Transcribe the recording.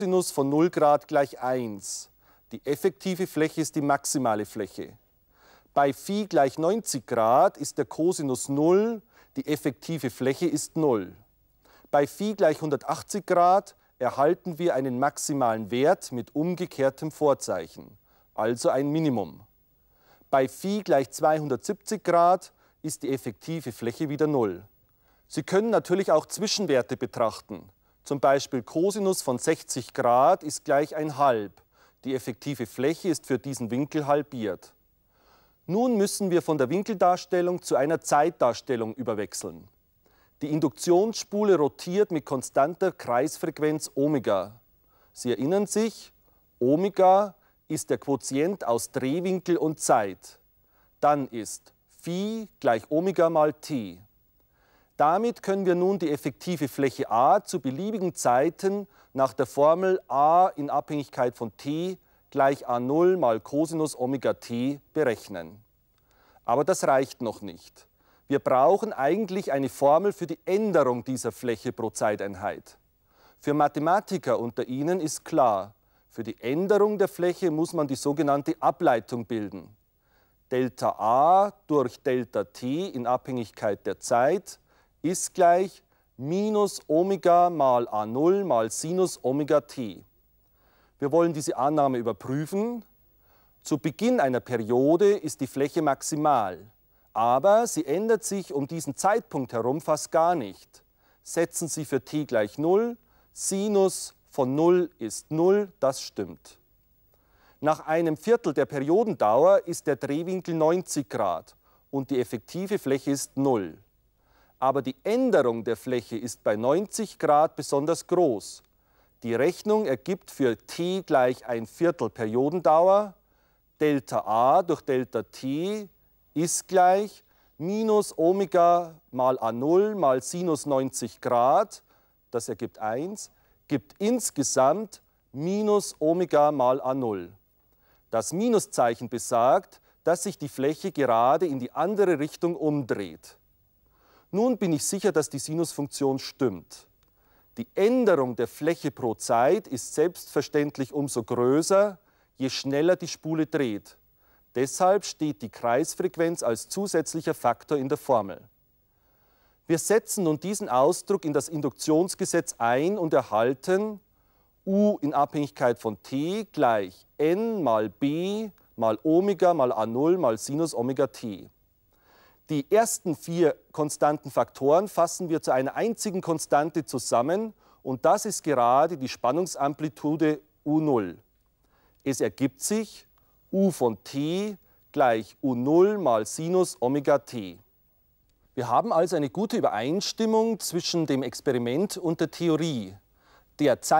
Sinus von 0 Grad gleich 1. Die effektive Fläche ist die maximale Fläche. Bei Phi gleich 90 Grad ist der Cosinus 0, die effektive Fläche ist 0. Bei Phi gleich 180 Grad erhalten wir einen maximalen Wert mit umgekehrtem Vorzeichen, also ein Minimum. Bei Phi gleich 270 Grad ist die effektive Fläche wieder 0. Sie können natürlich auch Zwischenwerte betrachten. Zum Beispiel Cosinus von 60 Grad ist gleich 1/2. Die effektive Fläche ist für diesen Winkel halbiert. Nun müssen wir von der Winkeldarstellung zu einer Zeitdarstellung überwechseln. Die Induktionsspule rotiert mit konstanter Kreisfrequenz Omega. Sie erinnern sich, Omega ist der Quotient aus Drehwinkel und Zeit. Dann ist Phi gleich Omega mal t. Damit können wir nun die effektive Fläche A zu beliebigen Zeiten nach der Formel A in Abhängigkeit von t gleich A0 mal Cosinus Omega t berechnen. Aber das reicht noch nicht. Wir brauchen eigentlich eine Formel für die Änderung dieser Fläche pro Zeiteinheit. Für Mathematiker unter Ihnen ist klar, für die Änderung der Fläche muss man die sogenannte Ableitung bilden. Delta A durch Delta t in Abhängigkeit der Zeit ist gleich minus Omega mal A0 mal Sinus Omega t. Wir wollen diese Annahme überprüfen. Zu Beginn einer Periode ist die Fläche maximal, aber sie ändert sich um diesen Zeitpunkt herum fast gar nicht. Setzen Sie für t gleich 0, Sinus von 0 ist 0, das stimmt. Nach einem Viertel der Periodendauer ist der Drehwinkel 90 Grad und die effektive Fläche ist 0. Aber die Änderung der Fläche ist bei 90 Grad besonders groß. Die Rechnung ergibt für t gleich 1/4 Periodendauer, Delta A durch Delta t ist gleich minus Omega mal A0 mal Sinus 90 Grad, das ergibt 1, gibt insgesamt minus Omega mal A0. Das Minuszeichen besagt, dass sich die Fläche gerade in die andere Richtung umdreht. Nun bin ich sicher, dass die Sinusfunktion stimmt. Die Änderung der Fläche pro Zeit ist selbstverständlich umso größer, je schneller die Spule dreht. Deshalb steht die Kreisfrequenz als zusätzlicher Faktor in der Formel. Wir setzen nun diesen Ausdruck in das Induktionsgesetz ein und erhalten U in Abhängigkeit von t gleich n mal b mal Omega mal A0 mal Sinus Omega t. Die ersten 4 konstanten Faktoren fassen wir zu einer einzigen Konstante zusammen und das ist gerade die Spannungsamplitude U0. Es ergibt sich U von t gleich U0 mal Sinus Omega t. Wir haben also eine gute Übereinstimmung zwischen dem Experiment und der Theorie. Der